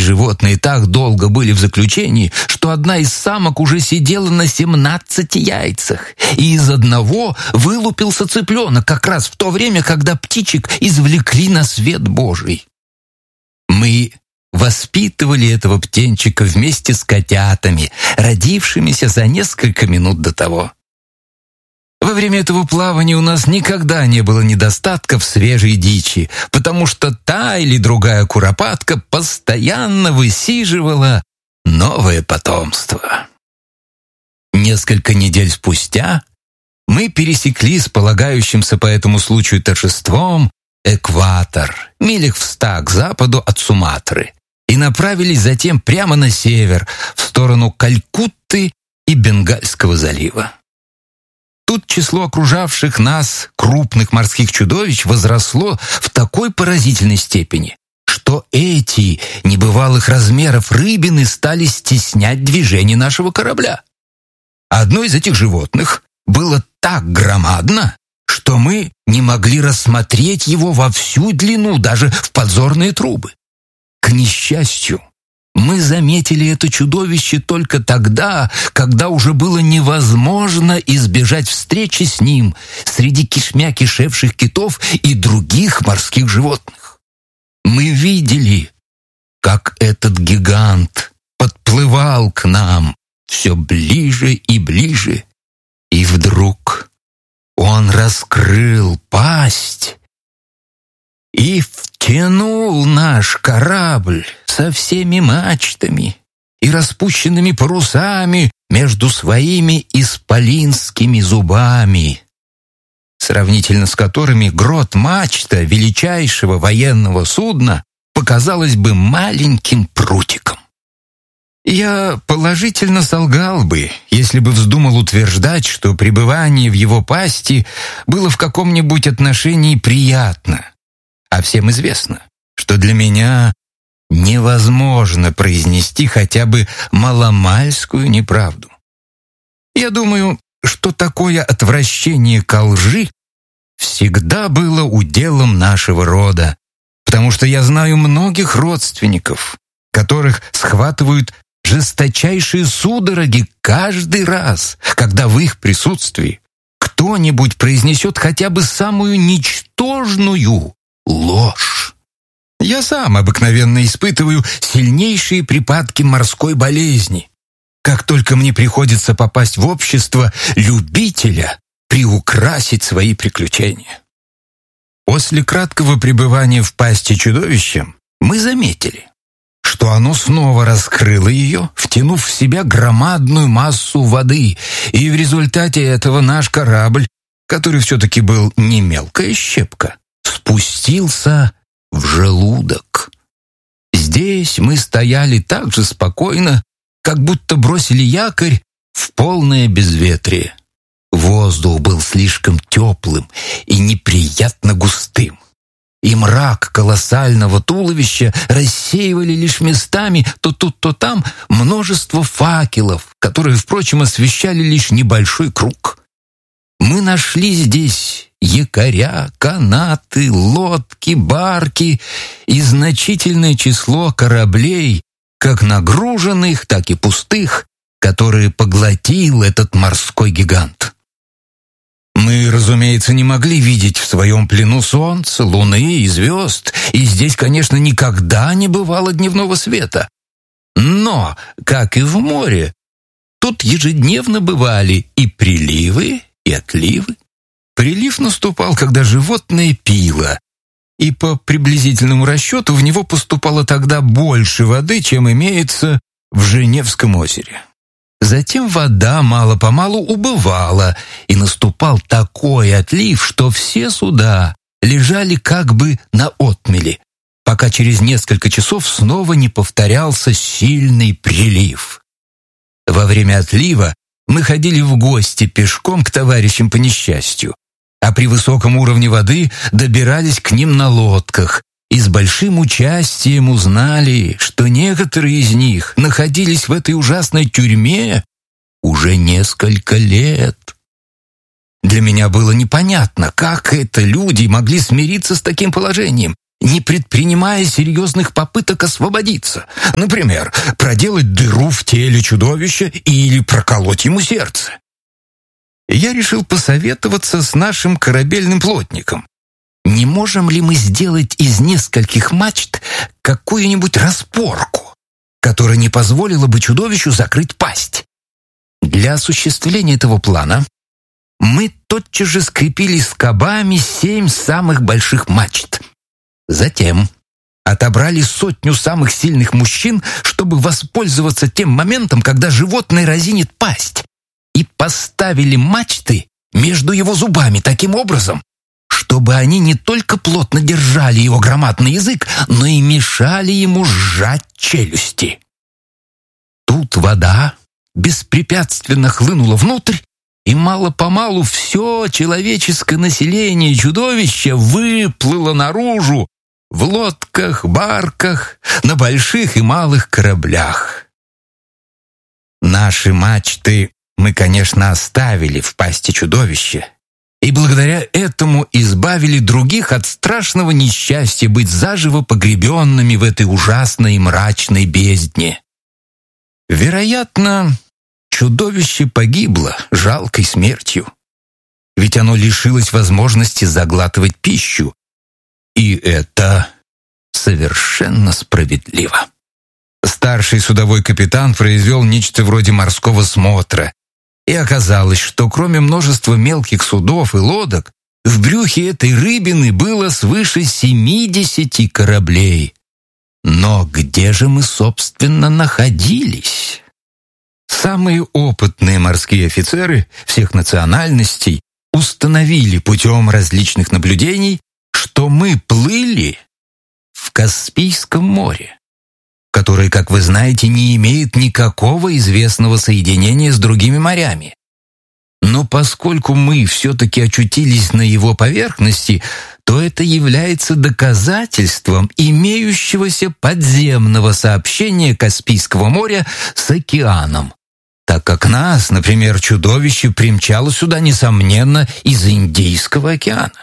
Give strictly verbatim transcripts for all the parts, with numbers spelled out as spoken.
животные так долго были в заключении, что одна из самок уже сидела на семнадцати яйцах, и из одного вылупился цыпленок как раз в то время, когда птичек извлекли на свет Божий. Мы воспитывали этого птенчика вместе с котятами, родившимися за несколько минут до того. Во время этого плавания у нас никогда не было недостатка в свежей дичи, потому что та или другая куропатка постоянно высиживала новое потомство. Несколько недель спустя мы пересекли с полагающимся по этому случаю торжеством экватор, милях в ста к западу от Суматры, и направились затем прямо на север, в сторону Калькутты и Бенгальского залива. Тут число окружавших нас крупных морских чудовищ возросло в такой поразительной степени, что эти небывалых размеров рыбины стали стеснять движение нашего корабля. Одно из этих животных было так громадно, что мы не могли рассмотреть его во всю длину, даже в подзорные трубы. К несчастью, мы заметили это чудовище только тогда, когда уже было невозможно избежать встречи с ним среди кишмя кишевших китов и других морских животных. Мы видели, как этот гигант подплывал к нам все ближе и ближе, и вдруг он раскрыл пасть и втянул наш корабль со всеми мачтами и распущенными парусами между своими исполинскими зубами, сравнительно с которыми грот-мачта величайшего военного судна показалась бы маленьким прутиком. Я положительно солгал бы, если бы вздумал утверждать, что пребывание в его пасти было в каком-нибудь отношении приятно. А всем известно, что для меня невозможно произнести хотя бы маломальскую неправду. Я думаю, что такое отвращение ко лжи всегда было уделом нашего рода, потому что я знаю многих родственников, которых схватывают жесточайшие судороги каждый раз, когда в их присутствии кто-нибудь произнесет хотя бы самую ничтожную ложь. Я сам обыкновенно испытываю сильнейшие припадки морской болезни, как только мне приходится попасть в общество любителя приукрасить свои приключения. После краткого пребывания в пасти чудовища мы заметили, что оно снова раскрыло ее, втянув в себя громадную массу воды, и в результате этого наш корабль, который все-таки был не мелкая щепка, спустился в желудок. Здесь мы стояли так же спокойно, как будто бросили якорь в полное безветрие. Воздух был слишком теплым и неприятно густым, и мрак колоссального туловища рассеивали лишь местами то тут, то там множество факелов, которые, впрочем, освещали лишь небольшой круг. Мы нашли здесь якоря, канаты, лодки, барки и значительное число кораблей, как нагруженных, так и пустых, которые поглотил этот морской гигант. Мы, разумеется, не могли видеть в своем плену солнца, луны и звезд, и здесь, конечно, никогда не бывало дневного света. Но, как и в море, тут ежедневно бывали и приливы, и отливы. Прилив наступал, когда животное пило, и по приблизительному расчету в него поступало тогда больше воды, чем имеется в Женевском озере. Затем вода мало-помалу убывала, и наступал такой отлив, что все суда лежали как бы на отмели, пока через несколько часов снова не повторялся сильный прилив. Во время отлива мы ходили в гости пешком к товарищам по несчастью, а при высоком уровне воды добирались к ним на лодках, и с большим участием узнали, что некоторые из них находились в этой ужасной тюрьме уже несколько лет. Для меня было непонятно, как это люди могли смириться с таким положением, не предпринимая серьезных попыток освободиться. Например, проделать дыру в теле чудовища или проколоть ему сердце. Я решил посоветоваться с нашим корабельным плотником. Не можем ли мы сделать из нескольких мачт какую-нибудь распорку, которая не позволила бы чудовищу закрыть пасть? Для осуществления этого плана мы тотчас же скрепили скобами семь самых больших мачт. Затем отобрали сотню самых сильных мужчин, чтобы воспользоваться тем моментом, когда животное разинет пасть, и поставили мачты между его зубами таким образом, чтобы они не только плотно держали его громадный язык, но и мешали ему сжать челюсти. Тут вода беспрепятственно хлынула внутрь, и мало-помалу все человеческое население чудовища выплыло наружу в лодках, барках, на больших и малых кораблях. Наши мачты мы, конечно, оставили в пасти чудовища, и благодаря этому избавили других от страшного несчастья быть заживо погребенными в этой ужасной и мрачной бездне. Вероятно, чудовище погибло жалкой смертью, ведь оно лишилось возможности заглатывать пищу, и это совершенно справедливо. Старший судовой капитан произвел нечто вроде морского смотра, и оказалось, что кроме множества мелких судов и лодок, в брюхе этой рыбины было свыше семидесяти кораблей. Но где же мы, собственно, находились? Самые опытные морские офицеры всех национальностей установили путем различных наблюдений, что мы плыли в Каспийском море, которое, как вы знаете, не имеет никакого известного соединения с другими морями. Но поскольку мы все-таки очутились на его поверхности, то это является доказательством имеющегося подземного сообщения Каспийского моря с океаном, так как нас, например, чудовище примчало сюда, несомненно, из Индийского океана.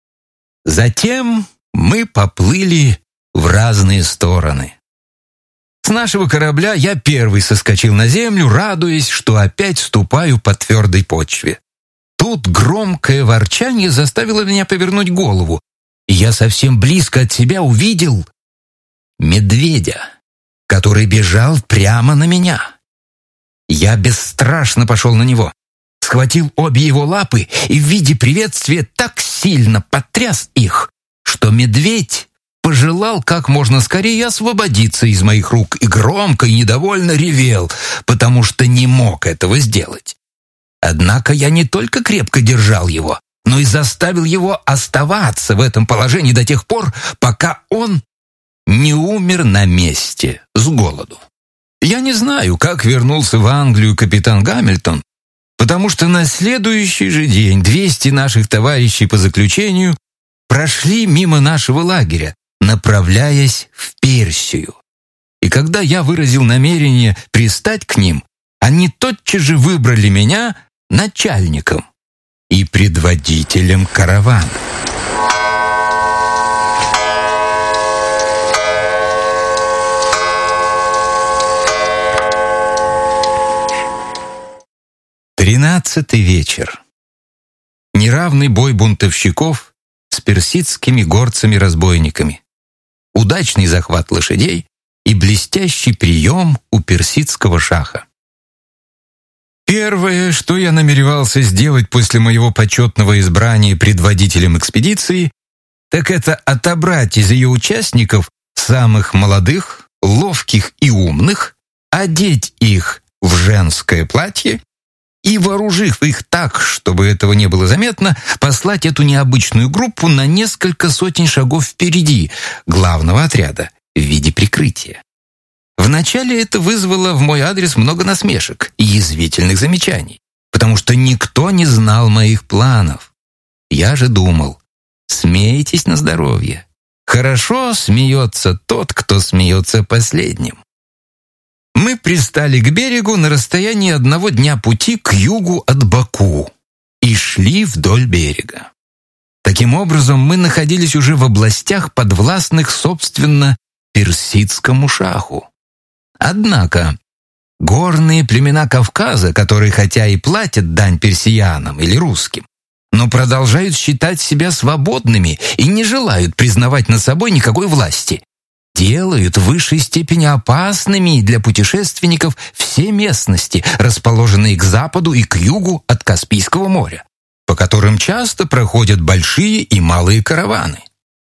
Затем мы поплыли в разные стороны. С нашего корабля я первый соскочил на землю, радуясь, что опять ступаю по твердой почве. Тут громкое ворчание заставило меня повернуть голову, и я совсем близко от себя увидел медведя, который бежал прямо на меня. Я бесстрашно пошел на него, схватил обе его лапы и в виде приветствия так сильно потряс их, что медведь пожелал как можно скорее освободиться из моих рук и громко и недовольно ревел, потому что не мог этого сделать. Однако я не только крепко держал его, но и заставил его оставаться в этом положении до тех пор, пока он не умер на месте с голоду. Я не знаю, как вернулся в Англию капитан Гамильтон, потому что на следующий же день двести наших товарищей по заключению прошли мимо нашего лагеря, направляясь в Персию. И когда я выразил намерение пристать к ним, они тотчас же выбрали меня начальником и предводителем каравана. Тринадцатый вечер. Неравный бой бунтовщиков с персидскими горцами-разбойниками. Удачный захват лошадей и блестящий прием у персидского шаха. Первое, что я намеревался сделать после моего почетного избрания предводителем экспедиции, так это отобрать из ее участников самых молодых, ловких и умных, одеть их в женское платье и, вооружив их так, чтобы этого не было заметно, послать эту необычную группу на несколько сотен шагов впереди главного отряда в виде прикрытия. Вначале это вызвало в мой адрес много насмешек и язвительных замечаний, потому что никто не знал моих планов. Я же думал, смейтесь на здоровье. Хорошо смеется тот, кто смеется последним. Мы пристали к берегу на расстоянии одного дня пути к югу от Баку и шли вдоль берега. Таким образом, мы находились уже в областях, подвластных, собственно, персидскому шаху. Однако горные племена Кавказа, которые хотя и платят дань персиянам или русским, но продолжают считать себя свободными и не желают признавать над собой никакой власти, делают в высшей степени опасными для путешественников все местности, расположенные к западу и к югу от Каспийского моря, по которым часто проходят большие и малые караваны.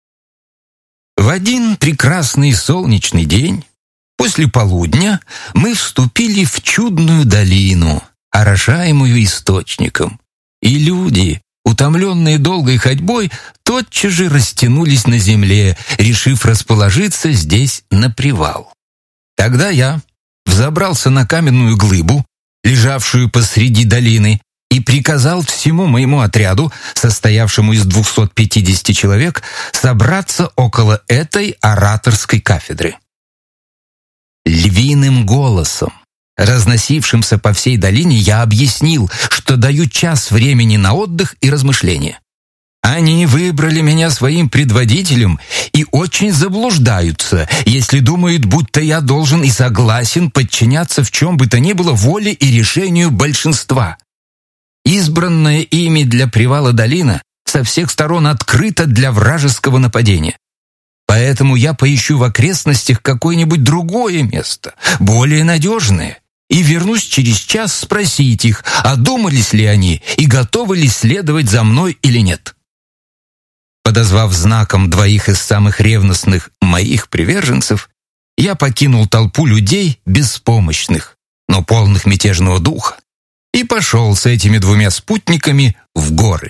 В один прекрасный солнечный день, после полудня, мы вступили в чудную долину, орошаемую источником, и люди, утомленные долгой ходьбой, тотчас же растянулись на земле, решив расположиться здесь на привал. Тогда я взобрался на каменную глыбу, лежавшую посреди долины, и приказал всему моему отряду, состоявшему из двухсот пятидесяти человек, собраться около этой ораторской кафедры. Львиным голосом, разносившимся по всей долине, я объяснил, что даю час времени на отдых и размышления. Они выбрали меня своим предводителем и очень заблуждаются, если думают, будто я должен и согласен подчиняться в чем бы то ни было воле и решению большинства. Избранная ими для привала долина со всех сторон открыта для вражеского нападения. Поэтому я поищу в окрестностях какое-нибудь другое место, более надежное, и вернусь через час спросить их, одумались ли они и готовы ли следовать за мной или нет. Подозвав знаком двоих из самых ревностных моих приверженцев, я покинул толпу людей беспомощных, но полных мятежного духа, и пошел с этими двумя спутниками в горы.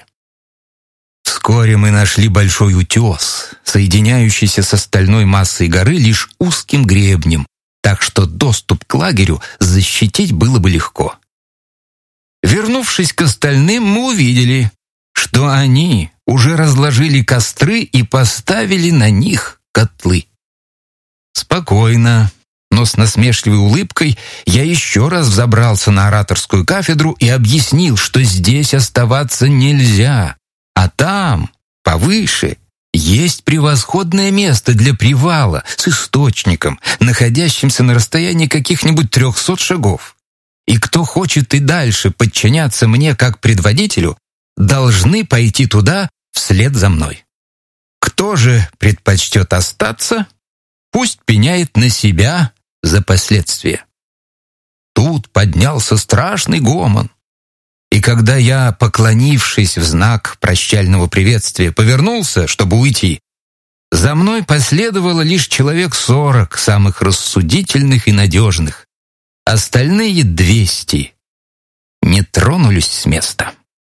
Вскоре мы нашли большой утес, соединяющийся с остальной массой горы лишь узким гребнем, так что доступ к лагерю защитить было бы легко. Вернувшись к остальным, мы увидели, что они уже разложили костры и поставили на них котлы. Спокойно, но с насмешливой улыбкой я еще раз взобрался на ораторскую кафедру и объяснил, что здесь оставаться нельзя, а там, повыше, есть превосходное место для привала с источником, находящимся на расстоянии каких-нибудь трехсот шагов. И кто хочет и дальше подчиняться мне как предводителю, должны пойти туда вслед за мной. Кто же предпочтет остаться, пусть пеняет на себя за последствия. Тут поднялся страшный гомон. И когда я, поклонившись в знак прощального приветствия, повернулся, чтобы уйти, за мной последовало лишь человек сорок самых рассудительных и надежных. Остальные двести не тронулись с места.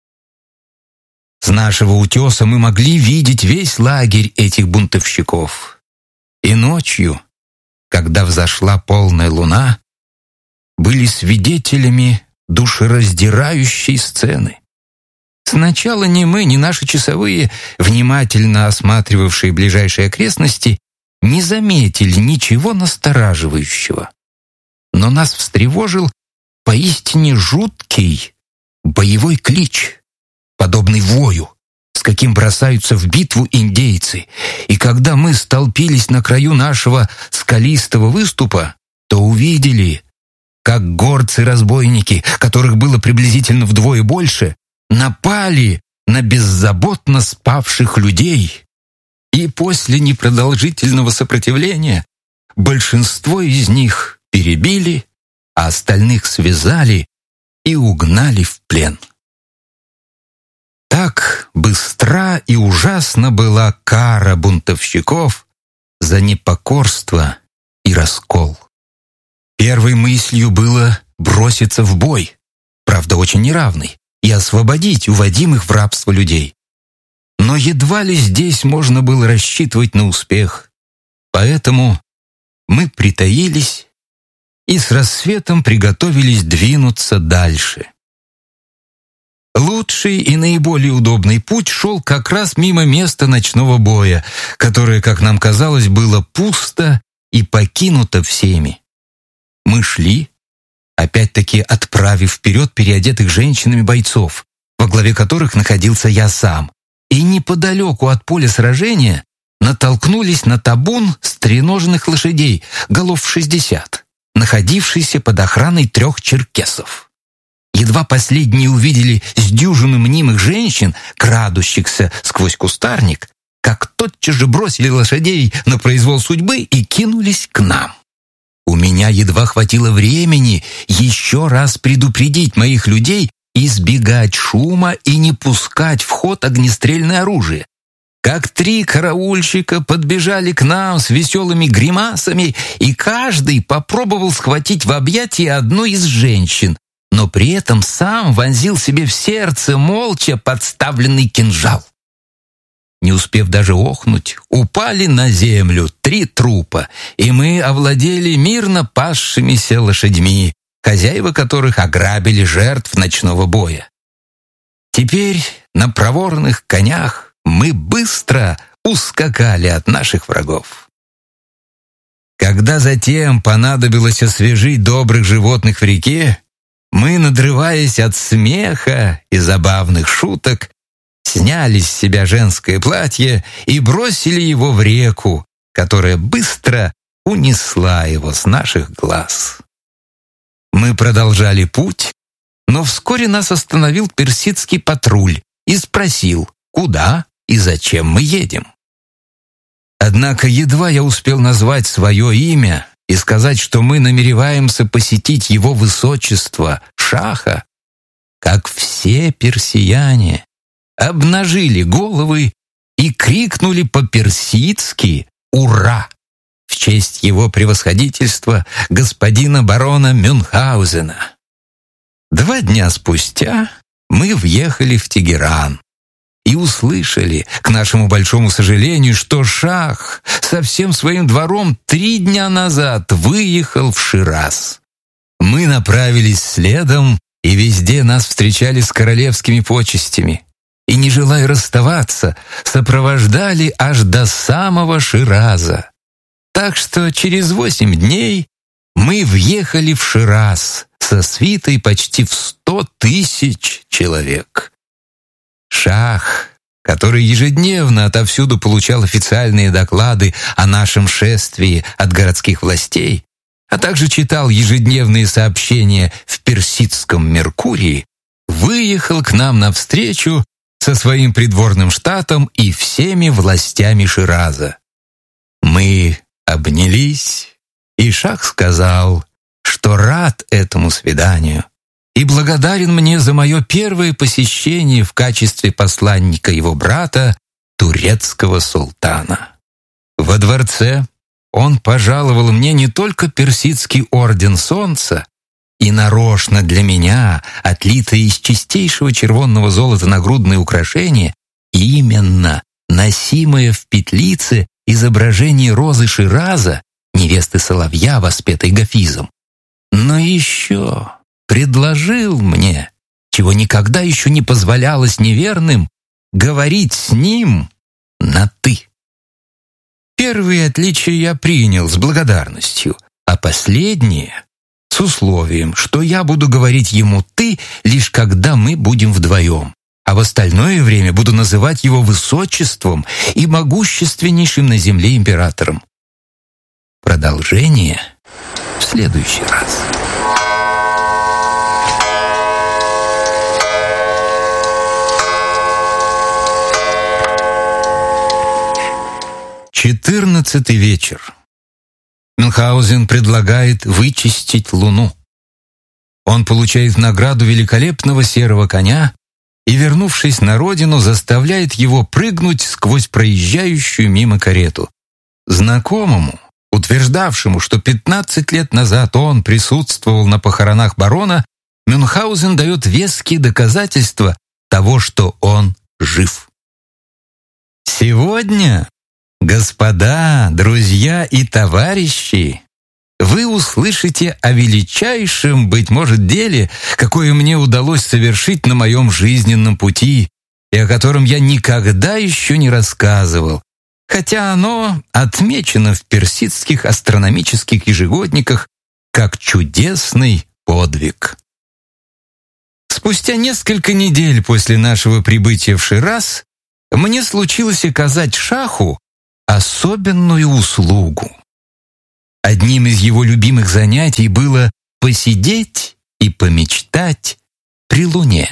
С нашего утеса мы могли видеть весь лагерь этих бунтовщиков. И ночью, когда взошла полная луна, были свидетелями душераздирающей сцены. Сначала ни мы, ни наши часовые, внимательно осматривавшие ближайшие окрестности, не заметили ничего настораживающего. Но нас встревожил поистине жуткий боевой клич, подобный вою, с каким бросаются в битву индейцы. И когда мы столпились на краю нашего скалистого выступа, то увидели, как горцы-разбойники, которых было приблизительно вдвое больше, напали на беззаботно спавших людей. И после непродолжительного сопротивления большинство из них перебили, а остальных связали и угнали в плен. Так быстра и ужасна была кара бунтовщиков за непокорство и раскол. Первой мыслью было броситься в бой, правда очень неравный, и освободить уводимых в рабство людей. Но едва ли здесь можно было рассчитывать на успех. Поэтому мы притаились и с рассветом приготовились двинуться дальше. Лучший и наиболее удобный путь шел как раз мимо места ночного боя, которое, как нам казалось, было пусто и покинуто всеми. Мы шли, опять-таки отправив вперед переодетых женщинами бойцов, во главе которых находился я сам, и неподалеку от поля сражения натолкнулись на табун стреноженных лошадей, голов в шестьдесят, находившийся под охраной трех черкесов. Едва последние увидели с дюжину мнимых женщин, крадущихся сквозь кустарник, как тотчас же бросили лошадей на произвол судьбы и кинулись к нам. У меня едва хватило времени еще раз предупредить моих людей избегать шума и не пускать в ход огнестрельное оружие. Как три караульщика подбежали к нам с веселыми гримасами, и каждый попробовал схватить в объятия одну из женщин, но при этом сам вонзил себе в сердце молча подставленный кинжал. Не успев даже охнуть, упали на землю три трупа, и мы овладели мирно пасшимися лошадьми, хозяева которых ограбили жертв ночного боя. Теперь на проворных конях мы быстро ускакали от наших врагов. Когда затем понадобилось освежить добрых животных в реке, мы, надрываясь от смеха и забавных шуток, сняли с себя женское платье и бросили его в реку, которая быстро унесла его с наших глаз. Мы продолжали путь, но вскоре нас остановил персидский патруль и спросил, куда и зачем мы едем. Однако едва я успел назвать свое имя и сказать, что мы намереваемся посетить его высочество, шаха, как все персияне обнажили головы и крикнули по-персидски «Ура!» в честь его превосходительства господина барона Мюнхгаузена. Два дня спустя мы въехали в Тегеран и услышали, к нашему большому сожалению, что шах со всем своим двором три дня назад выехал в Шираз. Мы направились следом, и везде нас встречали с королевскими почестями, и, не желая расставаться, сопровождали аж до самого Шираза. Так что через восемь дней мы въехали в Шираз со свитой почти в сто тысяч человек. Шах, который ежедневно отовсюду получал официальные доклады о нашем шествии от городских властей, а также читал ежедневные сообщения в персидском «Меркурии», выехал к нам навстречу со своим придворным штатом и всеми властями Шираза. Мы обнялись, и шах сказал, что рад этому свиданию и благодарен мне за мое первое посещение в качестве посланника его брата, турецкого султана. Во дворце он пожаловал мне не только персидский орден солнца и нарочно для меня отлитое из чистейшего червонного золота нагрудное украшение, именно носимое в петлице изображение розы Шираза, невесты соловья, воспетой Гафизом, но еще предложил мне, чего никогда еще не позволялось неверным, говорить с ним на «ты». Первые отличия я принял с благодарностью, а последние — с условием, что я буду говорить ему «ты» лишь когда мы будем вдвоем, а в остальное время буду называть его высочеством и могущественнейшим на земле императором. Продолжение в следующий раз. Четырнадцатый вечер. Мюнхгаузен предлагает вычистить Луну. Он получает в награду великолепного серого коня и, вернувшись на родину, заставляет его прыгнуть сквозь проезжающую мимо карету. Знакомому, утверждавшему, что пятнадцать лет назад он присутствовал на похоронах барона, Мюнхгаузен дает веские доказательства того, что он жив. Сегодня, господа, друзья и товарищи, вы услышите о величайшем, быть может, деле, какое мне удалось совершить на моем жизненном пути и о котором я никогда еще не рассказывал, хотя оно отмечено в персидских астрономических ежегодниках как чудесный подвиг. Спустя несколько недель после нашего прибытия в Шираз мне случилось оказать Шаху особенную услугу. Одним из его любимых занятий было посидеть и помечтать при луне.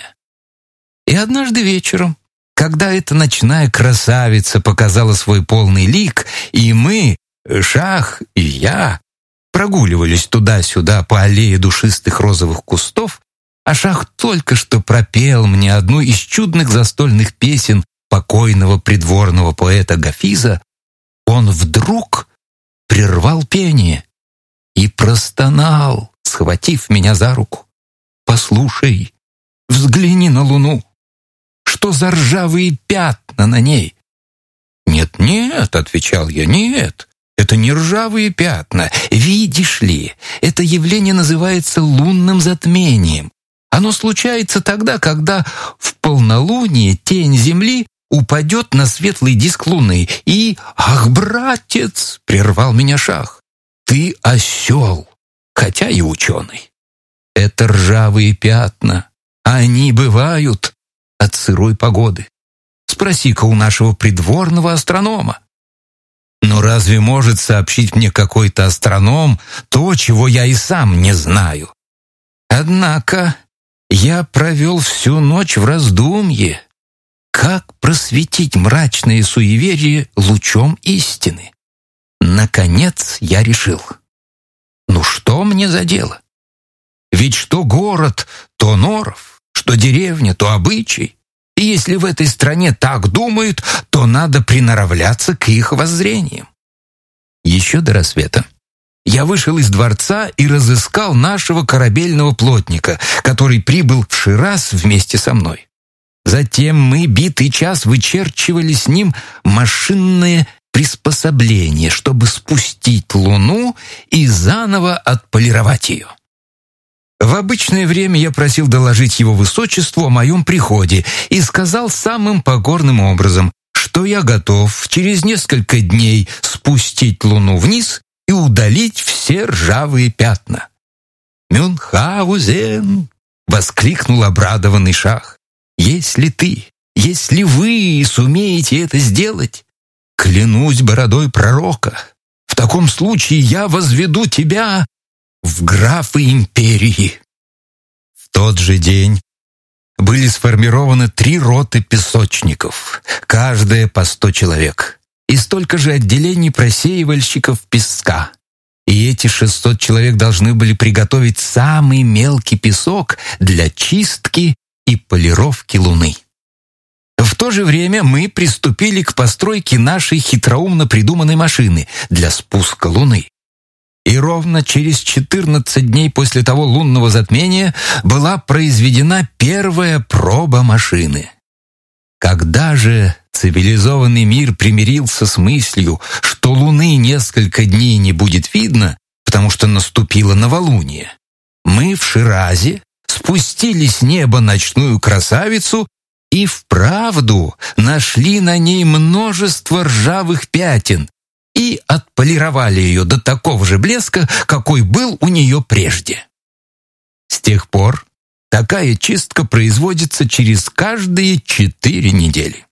И однажды вечером, когда эта ночная красавица показала свой полный лик, и мы, Шах и я, прогуливались туда-сюда по аллее душистых розовых кустов, а Шах только что пропел мне одну из чудных застольных песен покойного придворного поэта Гафиза, он вдруг прервал пение и простонал, схватив меня за руку. «Послушай, взгляни на луну. Что за ржавые пятна на ней?» «Нет-нет», — отвечал я, — «нет, это не ржавые пятна. Видишь ли, это явление называется лунным затмением. Оно случается тогда, когда в полнолуние тень Земли упадет на светлый диск Луны. И, ах, братец, — прервал меня Шах, — ты осел, хотя и ученый. Это ржавые пятна. Они бывают от сырой погоды. Спроси-ка у нашего придворного астронома. Но разве может сообщить мне какой-то астроном то, чего я и сам не знаю? Однако я провел всю ночь в раздумье, как просветить мрачные суеверия лучом истины. Наконец я решил. Ну что мне за дело? Ведь что город, то норов, что деревня, то обычай. И если в этой стране так думают, то надо приноравливаться к их воззрениям. Еще до рассвета я вышел из дворца и разыскал нашего корабельного плотника, который прибыл в Шираз вместе со мной. Затем мы битый час вычерчивали с ним машинное приспособление, чтобы спустить Луну и заново отполировать ее. В обычное время я просил доложить его высочеству о моем приходе и сказал самым покорным образом, что я готов через несколько дней спустить Луну вниз и удалить все ржавые пятна. «Мюнхгаузен!» — воскликнул обрадованный Шах. «Если ты, если вы сумеете это сделать, клянусь бородой пророка, в таком случае я возведу тебя в графы империи». В тот же день были сформированы три роты песочников, каждая по сто человек, и столько же отделений просеивальщиков песка. И эти шестьсот человек должны были приготовить самый мелкий песок для чистки и полировки Луны. В то же время мы приступили к постройке нашей хитроумно придуманной машины для спуска Луны. И ровно через четырнадцать дней после того лунного затмения была произведена первая проба машины. Когда же цивилизованный мир примирился с мыслью, что Луны несколько дней не будет видно, потому что наступило новолуние, мы в Ширазе спустили с неба ночную красавицу и вправду нашли на ней множество ржавых пятен и отполировали ее до такого же блеска, какой был у нее прежде. С тех пор такая чистка производится через каждые четыре недели.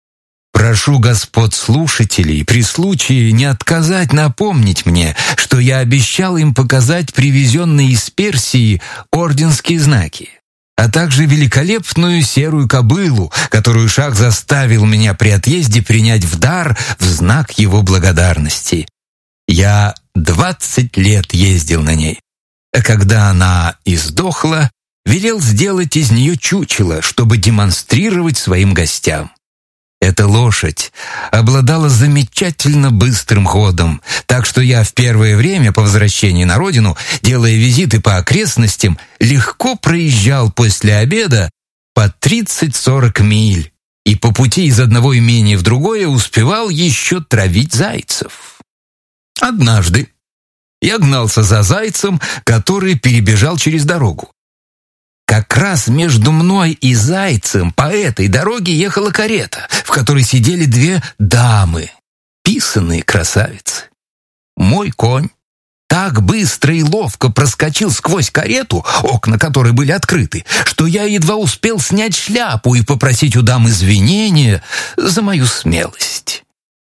Прошу господ слушателей при случае не отказать напомнить мне, что я обещал им показать привезенные из Персии орденские знаки, а также великолепную серую кобылу, которую Шах заставил меня при отъезде принять в дар в знак его благодарности. Я двадцать лет ездил на ней, а когда она издохла, велел сделать из нее чучело, чтобы демонстрировать своим гостям. Эта лошадь обладала замечательно быстрым ходом, так что я в первое время по возвращении на родину, делая визиты по окрестностям, легко проезжал после обеда по тридцать-сорок миль и по пути из одного имения в другое успевал еще травить зайцев. Однажды я гнался за зайцем, который перебежал через дорогу. Как раз между мной и зайцем по этой дороге ехала карета, в которой сидели две дамы, писаные красавицы. Мой конь так быстро и ловко проскочил сквозь карету, окна которой были открыты, что я едва успел снять шляпу и попросить у дам извинения за мою смелость.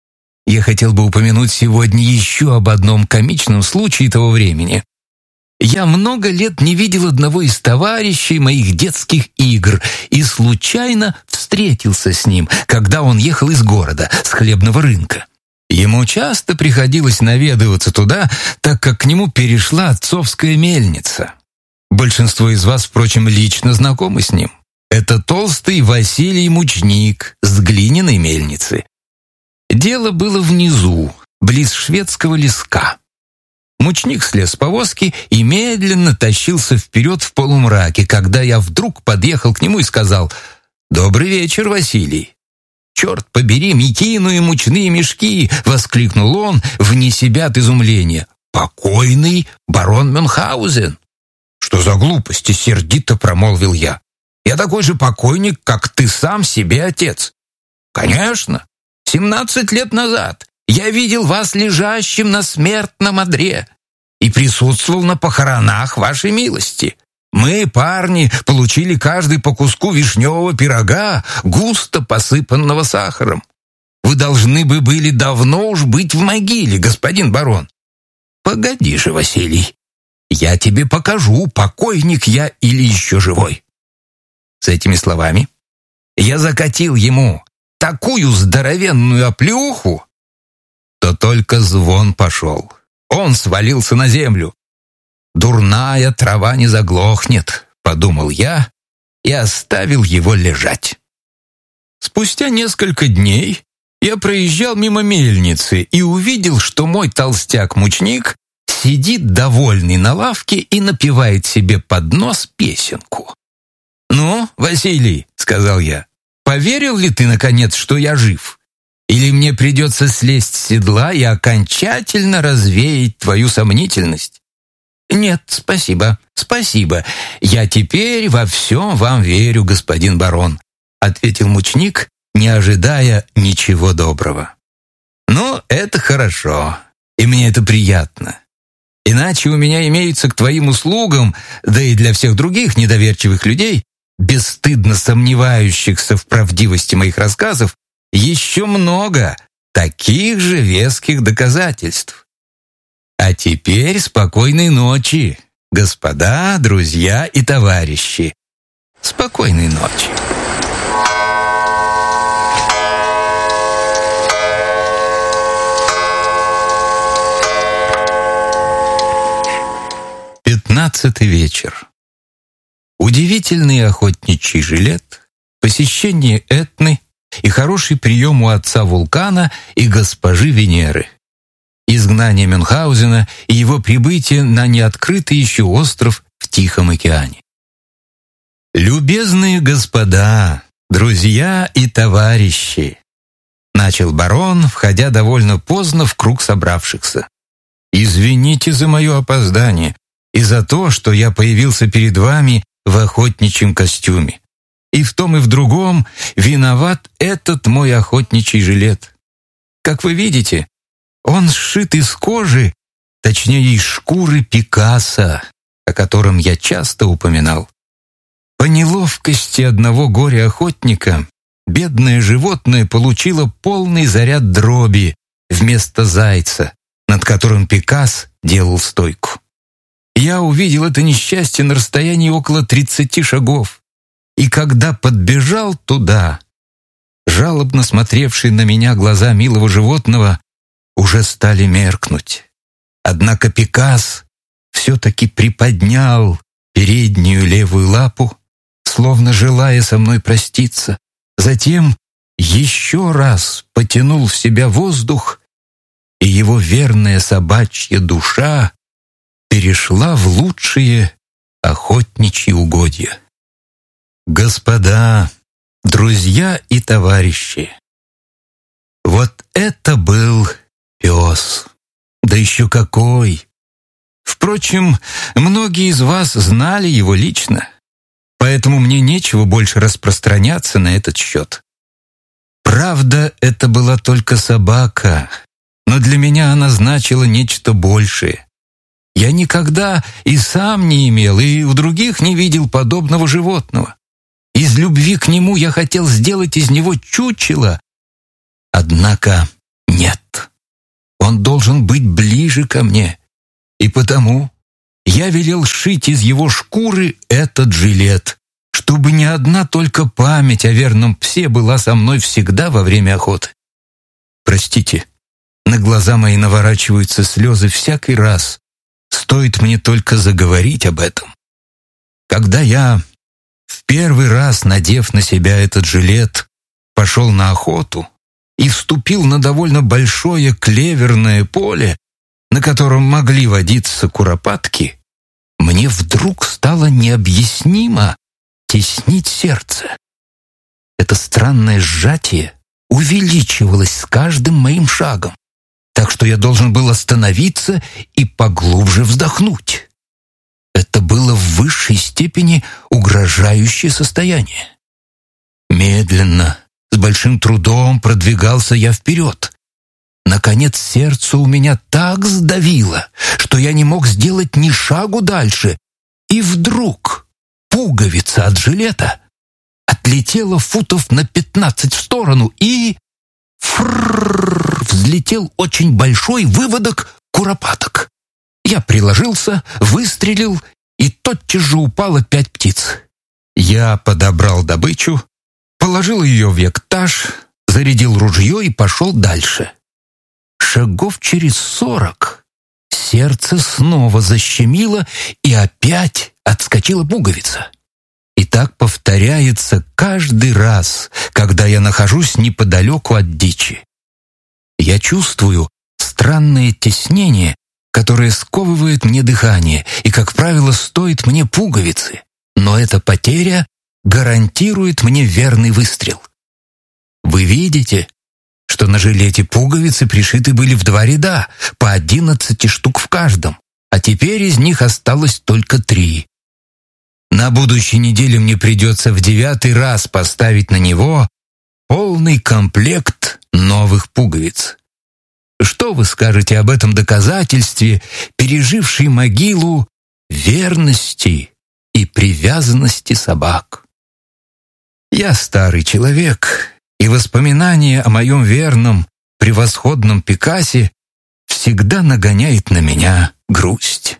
Я хотел бы упомянуть сегодня еще об одном комичном случае того времени. Я много лет не видел одного из товарищей моих детских игр и случайно встретился с ним, когда он ехал из города, с хлебного рынка. Ему часто приходилось наведываться туда, так как к нему перешла отцовская мельница. Большинство из вас, впрочем, лично знакомы с ним. Это толстый Василий Мучник с глиняной мельницы. Дело было внизу, близ шведского леска. Мучник слез с повозки и медленно тащился вперед в полумраке, когда я вдруг подъехал к нему и сказал: «Добрый вечер, Василий». «Черт побери, мекину и мучные мешки!» — воскликнул он, вне себя от изумления. «Покойный барон Мюнхгаузен!» «Что за глупости?» — сердито промолвил я. «Я такой же покойник, как ты сам себе отец». «Конечно! Семнадцать лет назад я видел вас лежащим на смертном одре и присутствовал на похоронах вашей милости. Мы, парни, получили каждый по куску вишневого пирога, густо посыпанного сахаром. Вы должны бы были давно уж быть в могиле, господин барон». «Погоди же, Василий, я тебе покажу, покойник я или еще живой». С этими словами я закатил ему такую здоровенную оплеуху, то только звон пошел. Он свалился на землю. «Дурная трава не заглохнет», — подумал я и оставил его лежать. Спустя несколько дней я проезжал мимо мельницы и увидел, что мой толстяк-мучник сидит довольный на лавке и напевает себе под нос песенку. «Ну, Василий», — сказал я, — «поверил ли ты, наконец, что я жив? Или мне придется слезть с седла и окончательно развеять твою сомнительность?» «Нет, спасибо, спасибо. Я теперь во всем вам верю, господин барон», — ответил мучник, не ожидая ничего доброго. «Ну, это хорошо, и мне это приятно. Иначе у меня имеются к твоим услугам, да и для всех других недоверчивых людей, бесстыдно сомневающихся в правдивости моих рассказов, еще много таких же веских доказательств. А теперь спокойной ночи, господа, друзья и товарищи. Спокойной ночи». Пятнадцатый вечер. Удивительный охотничий жилет, посещение Этны и хороший прием у отца Вулкана и госпожи Венеры. Изгнание Мюнхгаузена и его прибытие на неоткрытый еще остров в Тихом океане. «Любезные господа, друзья и товарищи», — начал барон, входя довольно поздно в круг собравшихся. «Извините за мое опоздание и за то, что я появился перед вами в охотничьем костюме. И в том и в другом виноват этот мой охотничий жилет. Как вы видите, он сшит из кожи, точнее из шкуры Пикассо, о котором я часто упоминал. По неловкости одного горя-охотника бедное животное получило полный заряд дроби вместо зайца, над которым Пикассо делал стойку. Я увидел это несчастье на расстоянии около тридцати шагов, и когда подбежал туда, жалобно смотревшие на меня глаза милого животного уже стали меркнуть. Однако Пикассо все-таки приподнял переднюю левую лапу, словно желая со мной проститься, затем еще раз потянул в себя воздух, и его верная собачья душа перешла в лучшие охотничьи угодья. Господа, друзья и товарищи, вот это был пес, да еще какой! Впрочем, многие из вас знали его лично, поэтому мне нечего больше распространяться на этот счет. Правда, это была только собака, но для меня она значила нечто большее. Я никогда и сам не имел, и у других не видел подобного животного. Из любви к нему я хотел сделать из него чучело. Однако нет. Он должен быть ближе ко мне. И потому я велел сшить из его шкуры этот жилет, чтобы не одна только память о верном псе была со мной всегда во время охоты. Простите, на глаза мои наворачиваются слезы всякий раз, стоит мне только заговорить об этом. Когда я, в первый раз надев на себя этот жилет, пошел на охоту и вступил на довольно большое клеверное поле, на котором могли водиться куропатки, мне вдруг стало необъяснимо теснить сердце. Это странное сжатие увеличивалось с каждым моим шагом, так что я должен был остановиться и поглубже вздохнуть. Это было в высшей степени угрожающее состояние. Медленно, с большим трудом продвигался я вперед. Наконец сердце у меня так сдавило, что я не мог сделать ни шагу дальше, и вдруг пуговица от жилета отлетела футов на пятнадцать в сторону, и фрррр, взлетел очень большой выводок куропаток. Я приложился, выстрелил, и тотчас же упало пять птиц. Я подобрал добычу, положил ее в ектаж, зарядил ружье и пошел дальше. Шагов через сорок сердце снова защемило, и опять отскочила пуговица. И так повторяется каждый раз, когда я нахожусь неподалеку от дичи. Я чувствую странное теснение, которое сковывает мне дыхание и, как правило, стоит мне пуговицы, но эта потеря гарантирует мне верный выстрел. Вы видите, что на жилете пуговицы пришиты были в два ряда, по одиннадцати штук в каждом, а теперь из них осталось только три. На будущей неделе мне придется в девятый раз поставить на него полный комплект новых пуговиц. Что вы скажете об этом доказательстве, пережившей могилу верности и привязанности собак? Я старый человек, и воспоминание о моем верном, превосходном Пикасе всегда нагоняет на меня грусть.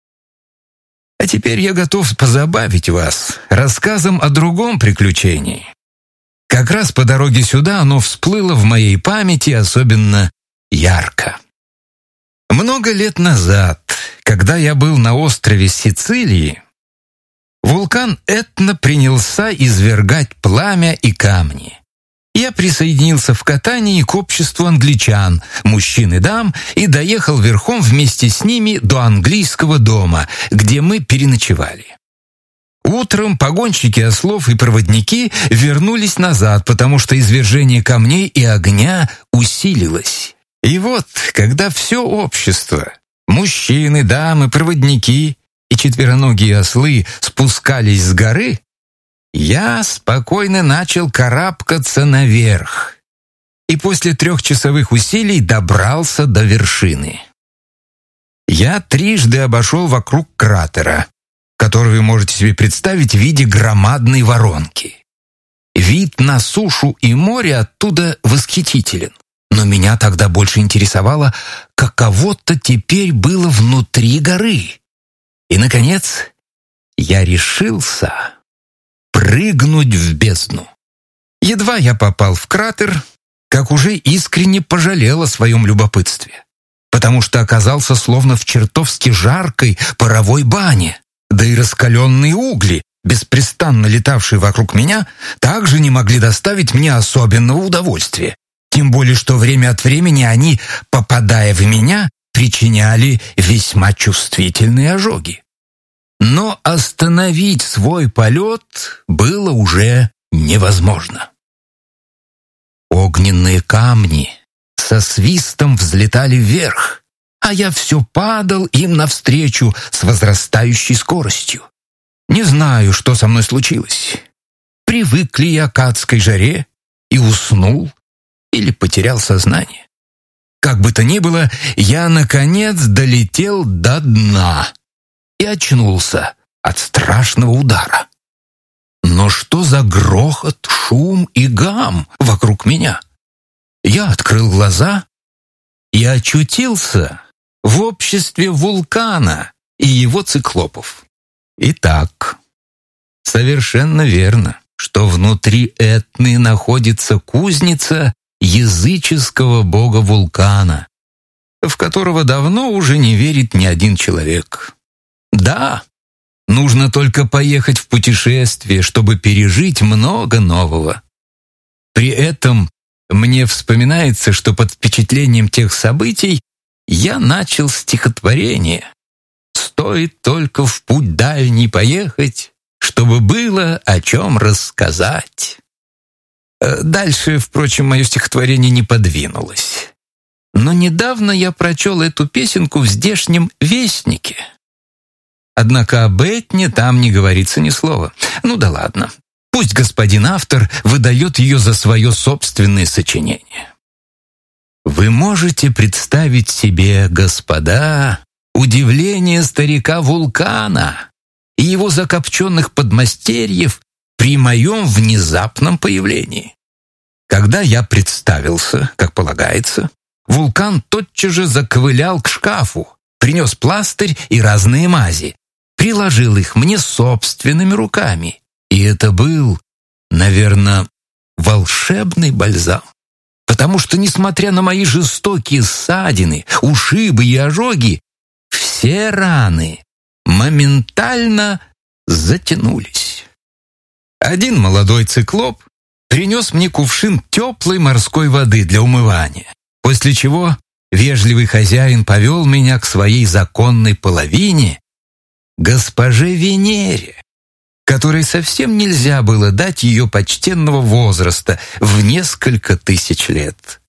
А теперь я готов позабавить вас рассказом о другом приключении. Как раз по дороге сюда оно всплыло в моей памяти особенно ярко. Много лет назад, когда я был на острове Сицилии, вулкан Этна принялся извергать пламя и камни. Я присоединился в катании к обществу англичан, мужчин и дам, и доехал верхом вместе с ними до английского дома, где мы переночевали. Утром погонщики ослов и проводники вернулись назад, потому что извержение камней и огня усилилось. И вот, когда все общество, мужчины, дамы, проводники и четвероногие ослы спускались с горы, я спокойно начал карабкаться наверх и после трехчасовых усилий добрался до вершины. Я трижды обошел вокруг кратера, который вы можете себе представить в виде громадной воронки. Вид на сушу и море оттуда восхитителен, но меня тогда больше интересовало, каково-то теперь было внутри горы. И, наконец, я решился прыгнуть в бездну. Едва я попал в кратер, как уже искренне пожалел о своем любопытстве, потому что оказался словно в чертовски жаркой паровой бане, да и раскаленные угли, беспрестанно летавшие вокруг меня, также не могли доставить мне особенного удовольствия, тем более что время от времени они, попадая в меня, причиняли весьма чувствительные ожоги. Но остановить свой полет было уже невозможно. Огненные камни со свистом взлетали вверх, а я все падал им навстречу с возрастающей скоростью. Не знаю, что со мной случилось. Привык ли я к адской жаре и уснул или потерял сознание? Как бы то ни было, я, наконец, долетел до дна и очнулся от страшного удара. Но что за грохот, шум и гам вокруг меня? Я открыл глаза и очутился в обществе вулкана и его циклопов. Итак, совершенно верно, что внутри Этны находится кузница языческого бога вулкана, в которого давно уже не верит ни один человек. Да, нужно только поехать в путешествие, чтобы пережить много нового. При этом мне вспоминается, что под впечатлением тех событий я начал стихотворение. Стоит только в путь дальний поехать, чтобы было о чем рассказать. Дальше, впрочем, мое стихотворение не подвинулось. Но недавно я прочел эту песенку в здешнем «Вестнике». Однако об Этне там не говорится ни слова. Ну да ладно. Пусть господин автор выдает ее за свое собственное сочинение. Вы можете представить себе, господа, удивление старика вулкана и его закопченных подмастерьев при моем внезапном появлении. Когда я представился, как полагается, вулкан тотчас же заковылял к шкафу, принес пластырь и разные мази, приложил их мне собственными руками. И это был, наверное, волшебный бальзам. Потому что, несмотря на мои жестокие ссадины, ушибы и ожоги, все раны моментально затянулись. Один молодой циклоп принес мне кувшин теплой морской воды для умывания, после чего вежливый хозяин повел меня к своей законной половине, госпоже Венере, которой совсем нельзя было дать ее почтенного возраста в несколько тысяч лет.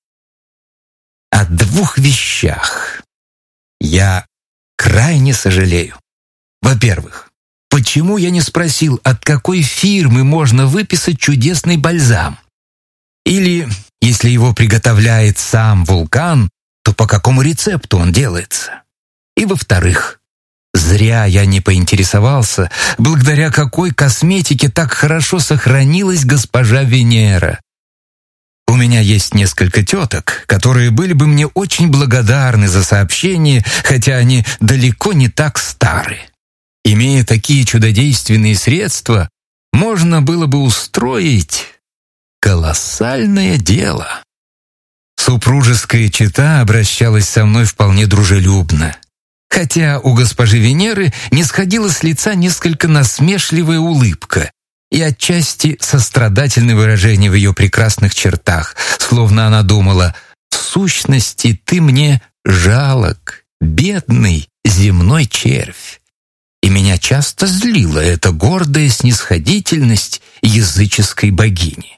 О двух вещах я крайне сожалею. Во-первых, почему я не спросил, от какой фирмы можно выписать чудесный бальзам? Или, если его приготовляет сам вулкан, то по какому рецепту он делается? И во-вторых, зря я не поинтересовался, благодаря какой косметике так хорошо сохранилась госпожа Венера. У меня есть несколько теток, которые были бы мне очень благодарны за сообщение, хотя они далеко не так стары. Имея такие чудодейственные средства, можно было бы устроить колоссальное дело. Супружеская чета обращалась со мной вполне дружелюбно, хотя у госпожи Венеры не сходила с лица несколько насмешливая улыбка и отчасти сострадательное выражение в ее прекрасных чертах, словно она думала: «В сущности, ты мне жалок, бедный земной червь». И меня часто злила эта гордая снисходительность языческой богини.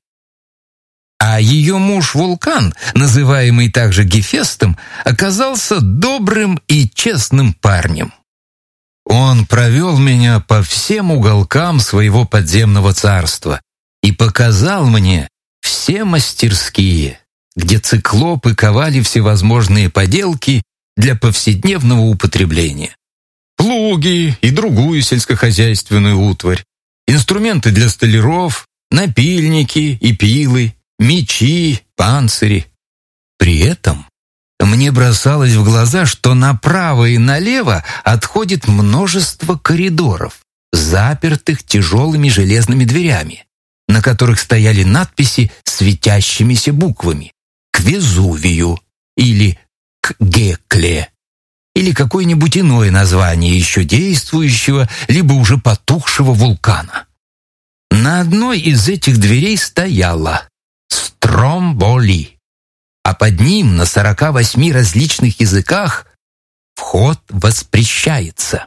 А ее муж-вулкан, называемый также Гефестом, оказался добрым и честным парнем. Он провел меня по всем уголкам своего подземного царства и показал мне все мастерские, где циклопы ковали всевозможные поделки для повседневного употребления. Плуги и другую сельскохозяйственную утварь, инструменты для столяров, напильники и пилы, мечи, панцири. При этом мне бросалось в глаза, что направо и налево отходит множество коридоров, запертых тяжелыми железными дверями, на которых стояли надписи светящимися буквами «К Везувию» или «К Гекле», или какое-нибудь иное название еще действующего, либо уже потухшего вулкана. На одной из этих дверей стояло «Стромболи», а под ним на сорока восьми различных языках «Вход воспрещается».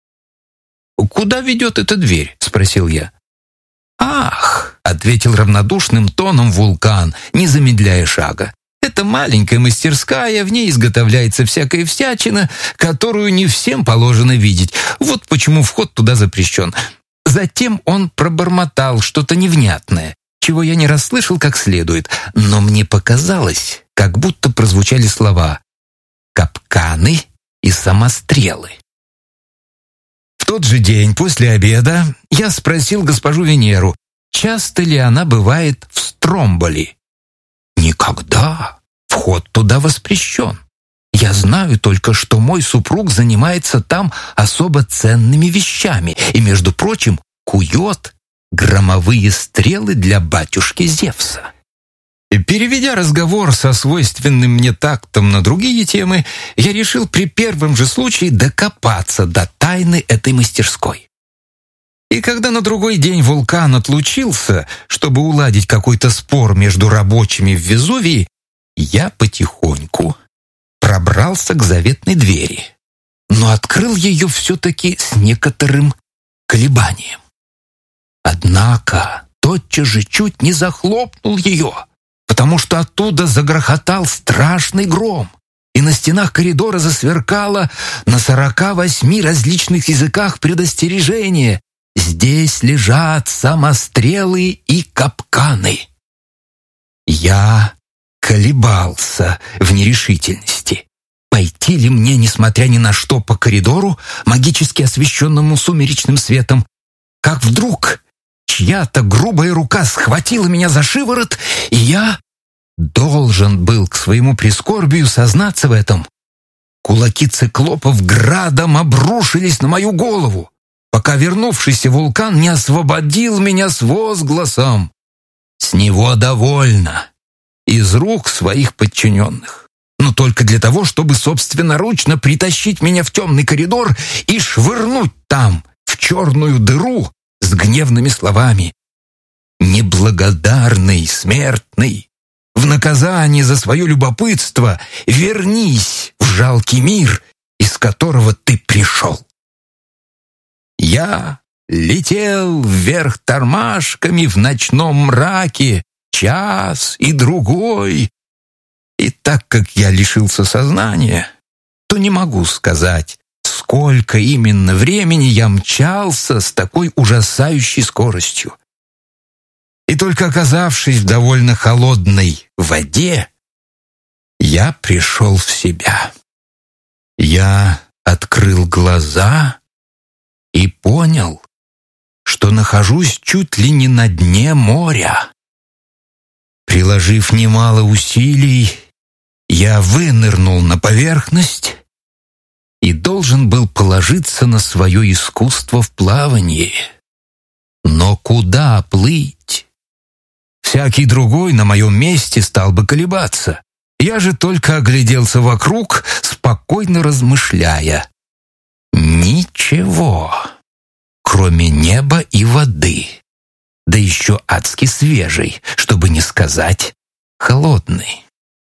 «Куда ведет эта дверь?» — спросил я. «Ах!» — ответил равнодушным тоном вулкан, не замедляя шага. «Это маленькая мастерская, в ней изготовляется всякая всячина, которую не всем положено видеть. Вот почему вход туда запрещен». Затем он пробормотал что-то невнятное, чего я не расслышал как следует, но мне показалось, как будто прозвучали слова «капканы» и «самострелы». В тот же день после обеда я спросил госпожу Венеру, часто ли она бывает в Стромболи. «Никогда. Вход туда воспрещен. Я знаю только, что мой супруг занимается там особо ценными вещами и, между прочим, кует громовые стрелы для батюшки Зевса». Переведя разговор со свойственным мне тактом на другие темы, я решил при первом же случае докопаться до тайны этой мастерской. И когда на другой день вулкан отлучился, чтобы уладить какой-то спор между рабочими в Везувии, я потихоньку пробрался к заветной двери, но открыл ее все-таки с некоторым колебанием. Однако тотчас же чуть не захлопнул ее, потому что оттуда загрохотал страшный гром, и на стенах коридора засверкало на сорока восьми различных языках предостережение: «Здесь лежат самострелы и капканы». Я колебался в нерешительности, пойти ли мне, несмотря ни на что, по коридору, магически освещенному сумеречным светом, как вдруг чья-то грубая рука схватила меня за шиворот, и я должен был к своему прискорбию сознаться в этом. Кулаки циклопов градом обрушились на мою голову, пока вернувшийся вулкан не освободил меня с возгласом: «С него довольно!» из рук своих подчиненных, но только для того, чтобы собственноручно притащить меня в темный коридор и швырнуть там, в черную дыру, с гневными словами: «Неблагодарный смертный, в наказание за свое любопытство вернись в жалкий мир, из которого ты пришел». Я летел вверх тормашками в ночном мраке час и другой, и так как я лишился сознания, то не могу сказать, сколько именно времени я мчался с такой ужасающей скоростью. И только оказавшись в довольно холодной воде, я пришел в себя. Я открыл глаза и понял, что нахожусь чуть ли не на дне моря. Приложив немало усилий, я вынырнул на поверхность и должен был положиться на свое искусство в плавании. Но куда плыть? Всякий другой на моем месте стал бы колебаться. Я же только огляделся вокруг, спокойно размышляя. Ничего, кроме неба и воды, да еще адски свежей, чтобы не сказать холодной.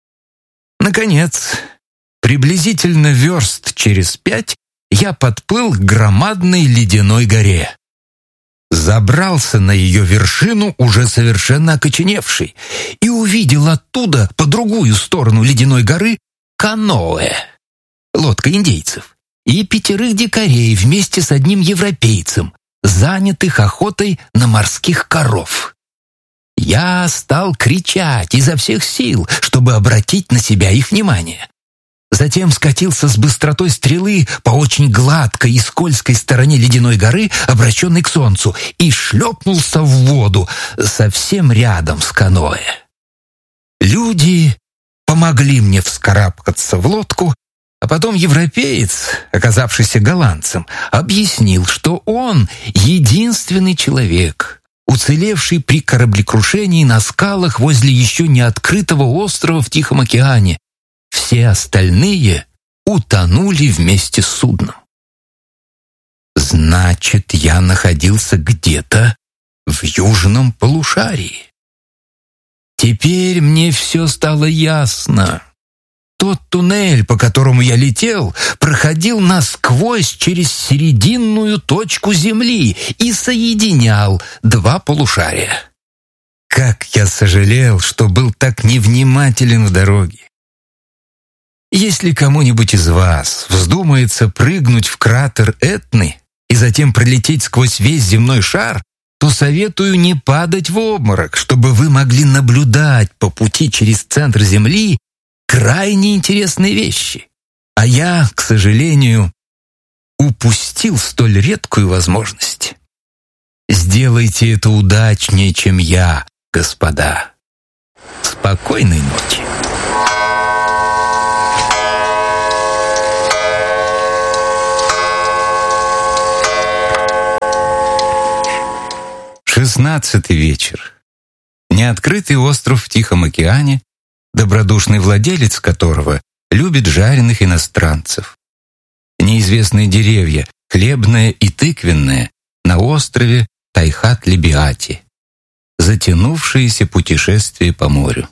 Наконец, приблизительно верст через пять я подплыл к громадной ледяной горе. Забрался на ее вершину, уже совершенно окоченевший, и увидел оттуда, по другую сторону ледяной горы, каноэ, лодка индейцев, и пятерых дикарей вместе с одним европейцем, занятых охотой на морских коров. Я стал кричать изо всех сил, чтобы обратить на себя их внимание. Затем скатился с быстротой стрелы по очень гладкой и скользкой стороне ледяной горы, обращенной к солнцу, и шлепнулся в воду совсем рядом с каноэ. Люди помогли мне вскарабкаться в лодку, а потом европеец, оказавшийся голландцем, объяснил, что он единственный человек, уцелевший при кораблекрушении на скалах возле еще не открытого острова в Тихом океане. Все остальные утонули вместе с судном. Значит, я находился где-то в южном полушарии. Теперь мне все стало ясно. Тот туннель, по которому я летел, проходил насквозь через серединную точку Земли и соединял два полушария. Как я сожалел, что был так невнимателен в дороге. Если кому-нибудь из вас вздумается прыгнуть в кратер Этны и затем пролететь сквозь весь земной шар, то советую не падать в обморок, чтобы вы могли наблюдать по пути через центр Земли крайне интересные вещи. А я, к сожалению, упустил столь редкую возможность. Сделайте это удачнее, чем я, господа. Спокойной ночи. Шестнадцатый вечер. Неоткрытый остров в Тихом океане, добродушный владелец которого любит жареных иностранцев. Неизвестные деревья, хлебное и тыквенное, на острове Тайхат-Либиати. Затянувшееся путешествие по морю.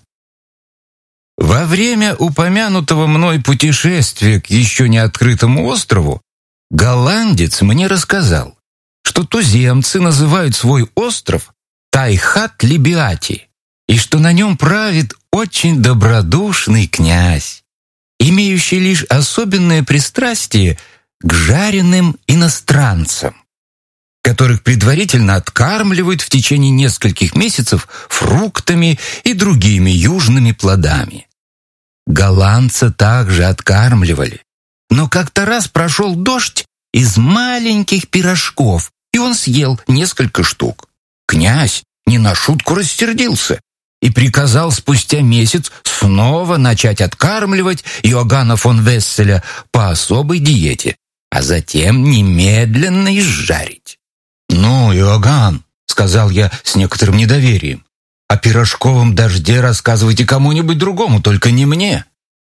Во время упомянутого мной путешествия к еще не открытому острову голландец мне рассказал, что туземцы называют свой остров Тайхат-Либиати, и что на нем правит очень добродушный князь, имеющий лишь особенное пристрастие к жареным иностранцам, которых предварительно откармливают в течение нескольких месяцев фруктами и другими южными плодами. Голландца также откармливали, но как-то раз прошел дождь из маленьких пирожков, и он съел несколько штук. Князь не на шутку рассердился и приказал спустя месяц снова начать откармливать Иоганна фон Весселя по особой диете, а затем немедленно изжарить. «Ну, Иоганн», — сказал я с некоторым недоверием, «о пирожковом дожде рассказывайте кому-нибудь другому, только не мне.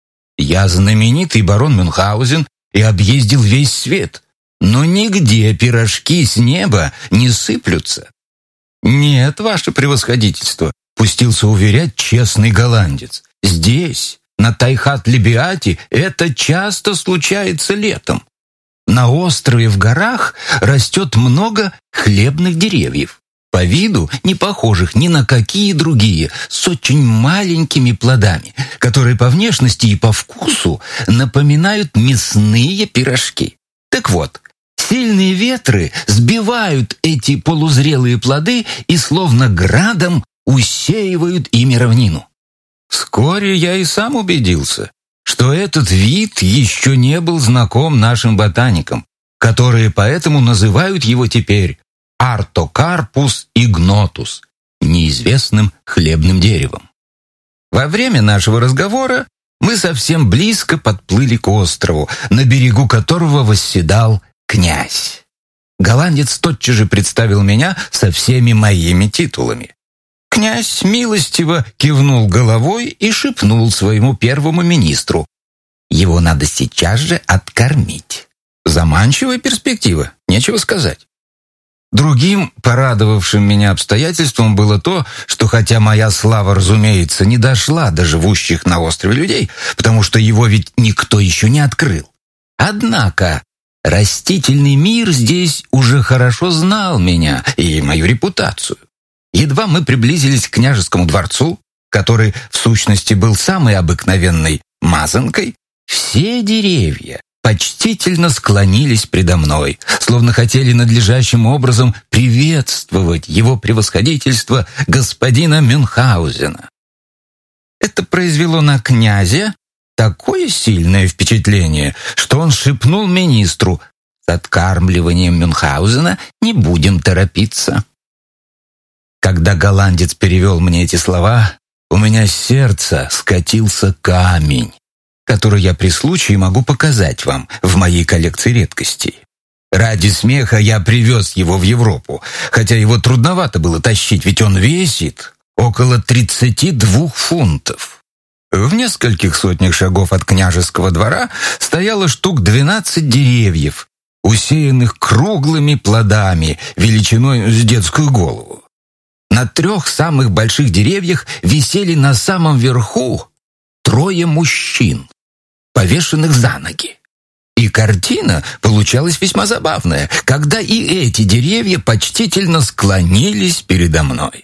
Я знаменитый барон Мюнхгаузен и объездил весь свет, но нигде пирожки с неба не сыплются». «Нет, ваше превосходительство», — пустился уверять честный голландец, «здесь, на Тайхат-Либиати, это часто случается летом. На острове в горах растет много хлебных деревьев, по виду не похожих ни на какие другие, с очень маленькими плодами, которые по внешности и по вкусу напоминают мясные пирожки. Так вот, сильные ветры сбивают эти полузрелые плоды и словно градом усеивают ими равнину. Вскоре я и сам убедился, что этот вид еще не был знаком нашим ботаникам, которые поэтому называют его теперь Артокарпус игнотус, неизвестным хлебным деревом. Во время нашего разговора мы совсем близко подплыли к острову, на берегу которого восседал князь. Голландец тотчас же представил меня со всеми моими титулами. Князь милостиво кивнул головой и шепнул своему первому министру: «Его надо сейчас же откормить». Заманчивая перспектива, нечего сказать. Другим порадовавшим меня обстоятельством было то, что хотя моя слава, разумеется, не дошла до живущих на острове людей, потому что его ведь никто еще не открыл, однако растительный мир здесь уже хорошо знал меня и мою репутацию. Едва мы приблизились к княжескому дворцу, который в сущности был самой обыкновенной мазанкой, все деревья почтительно склонились предо мной, словно хотели надлежащим образом приветствовать его превосходительство господина Мюнхгаузена. Это произвело на князя такое сильное впечатление, что он шепнул министру: «С откармливанием Мюнхгаузена не будем торопиться». Когда голландец перевел мне эти слова, у меня с сердца скатился камень, который я при случае могу показать вам в моей коллекции редкостей. Ради смеха я привез его в Европу, хотя его трудновато было тащить, ведь он весит около тридцати двух фунтов. В нескольких сотнях шагов от княжеского двора стояло штук двенадцать деревьев, усеянных круглыми плодами величиной с детскую голову. На трех самых больших деревьях висели на самом верху трое мужчин, повешенных за ноги. И картина получалась весьма забавная, когда и эти деревья почтительно склонились передо мной.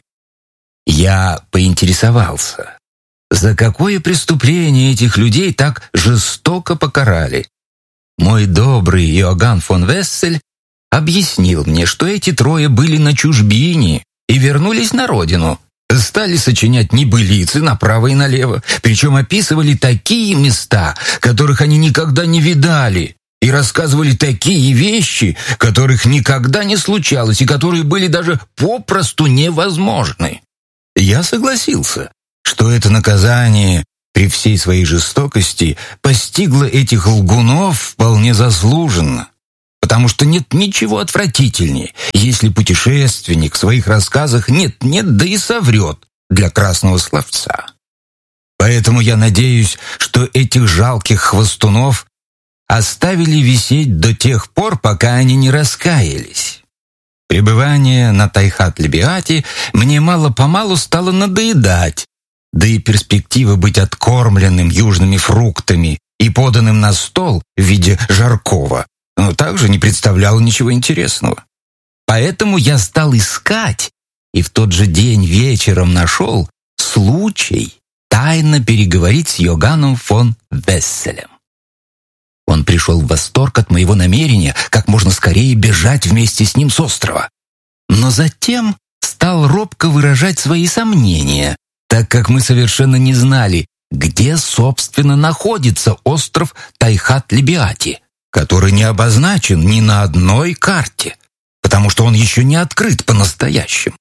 Я поинтересовался, за какое преступление этих людей так жестоко покарали. Мой добрый Иоганн фон Вессель объяснил мне, что эти трое были на чужбине и вернулись на родину, стали сочинять небылицы направо и налево, причем описывали такие места, которых они никогда не видали, и рассказывали такие вещи, которых никогда не случалось и которые были даже попросту невозможны. Я согласился, что это наказание при всей своей жестокости постигло этих лгунов вполне заслуженно, потому что нет ничего отвратительнее, если путешественник в своих рассказах нет-нет, да и соврет для красного словца. Поэтому я надеюсь, что этих жалких хвостунов оставили висеть до тех пор, пока они не раскаялись. Пребывание на Тайхат-Лебиате мне мало-помалу стало надоедать, да и перспектива быть откормленным южными фруктами и поданным на стол в виде жаркого, но также не представляла ничего интересного. Поэтому я стал искать, и в тот же день вечером нашел случай тайно переговорить с Йоганном фон Весселем. Он пришел в восторг от моего намерения как можно скорее бежать вместе с ним с острова. Но затем стал робко выражать свои сомнения, так как мы совершенно не знали, где, собственно, находится остров Тайхат-Лебиати, который не обозначен ни на одной карте, потому что он еще не открыт по-настоящему.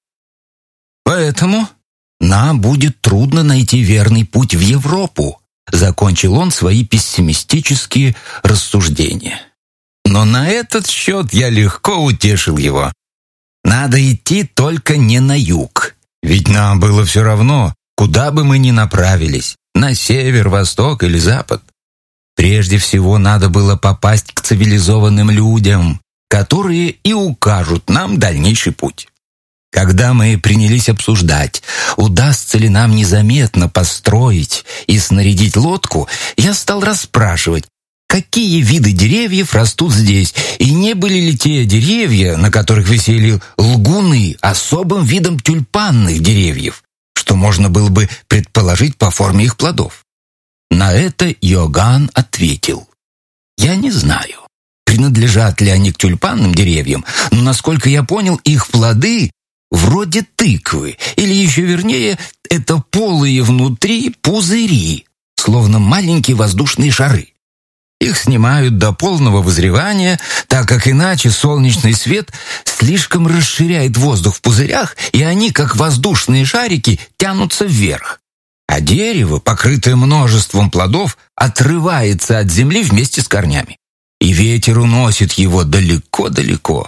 Поэтому нам будет трудно найти верный путь в Европу, закончил он свои пессимистические рассуждения. Но на этот счет я легко утешил его. Надо идти только не на юг, ведь нам было все равно, куда бы мы ни направились, на север, восток или запад. Прежде всего надо было попасть к цивилизованным людям, которые и укажут нам дальнейший путь. Когда мы принялись обсуждать, удастся ли нам незаметно построить и снарядить лодку, я стал расспрашивать, какие виды деревьев растут здесь, и не были ли те деревья, на которых висели лгуны, особым видом тюльпанных деревьев, что можно было бы предположить по форме их плодов. На это Йоган ответил: «Я не знаю, принадлежат ли они к тюльпанным деревьям, но, насколько я понял, их плоды вроде тыквы, или еще вернее, это полые внутри пузыри, словно маленькие воздушные шары. Их снимают до полного вызревания, так как иначе солнечный свет слишком расширяет воздух в пузырях, и они, как воздушные шарики, тянутся вверх. А дерево, покрытое множеством плодов, отрывается от земли вместе с корнями, и ветер уносит его далеко-далеко.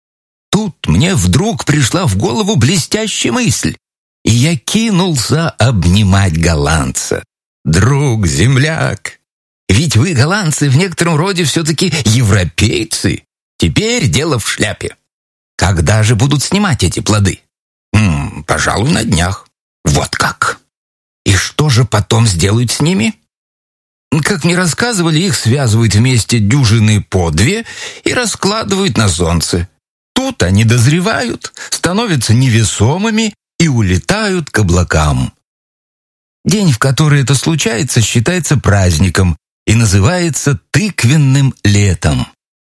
Тут мне вдруг пришла в голову блестящая мысль, и я кинулся обнимать голландца. «Друг, земляк, ведь вы, голландцы, в некотором роде все-таки европейцы. Теперь дело в шляпе. Когда же будут снимать эти плоды?» «М, пожалуй, на днях». «Вот как? И что же потом сделают с ними?» «Как мне рассказывали, их связывают вместе дюжины по две и раскладывают на солнце. Тут они дозревают, становятся невесомыми и улетают к облакам. День, в который это случается, считается праздником и называется тыквенным летом».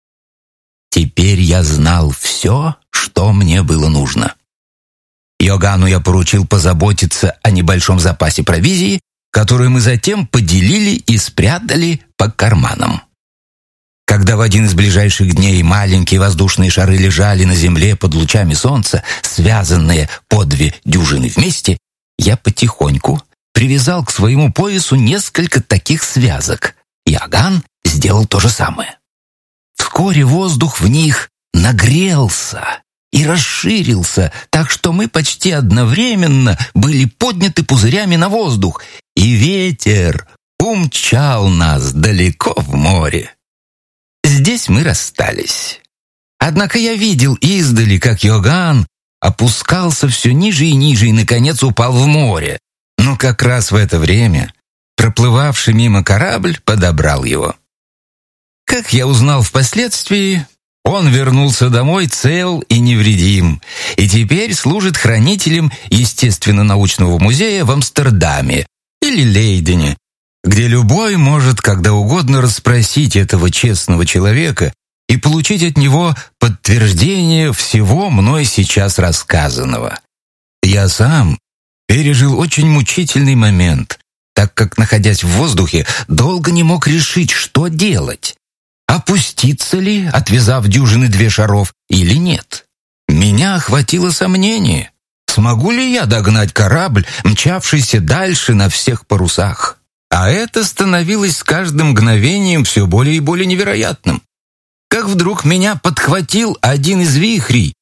Теперь я знал все, что мне было нужно. Йогану я поручил позаботиться о небольшом запасе провизии, которую мы затем поделили и спрятали по карманам. Когда в один из ближайших дней маленькие воздушные шары лежали на земле под лучами солнца, связанные по две дюжины вместе, я потихоньку привязал к своему поясу несколько таких связок. Йоган сделал то же самое. Вскоре воздух в них нагрелся и расширился, так что мы почти одновременно были подняты пузырями на воздух, и ветер умчал нас далеко в море. Здесь мы расстались. Однако я видел издали, как Йоган опускался все ниже и ниже и, наконец, упал в море. Но как раз в это время проплывавший мимо корабль подобрал его. Как я узнал впоследствии, он вернулся домой цел и невредим, и теперь служит хранителем естественно-научного музея в Амстердаме или Лейдене, где любой может когда угодно расспросить этого честного человека и получить от него подтверждение всего мной сейчас рассказанного. Я сам пережил очень мучительный момент, так как, находясь в воздухе, долго не мог решить, что делать. Опуститься ли, отвязав дюжины две шаров, или нет? Меня охватило сомнение. Смогу ли я догнать корабль, мчавшийся дальше на всех парусах? А это становилось с каждым мгновением все более и более невероятным. Как вдруг меня подхватил один из вихрей